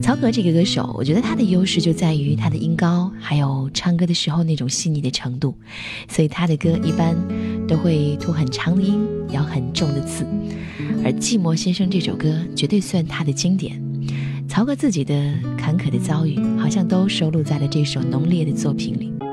曹格这个歌手，我觉得他的优势就在于他的音高，还有唱歌的时候那种细腻的程度，所以他的歌一般都会吐很长的音，咬很重的字。而寂寞先生这首歌绝对算他的经典，曹格自己的坎坷的遭遇好像都收录在了这首浓烈的作品里。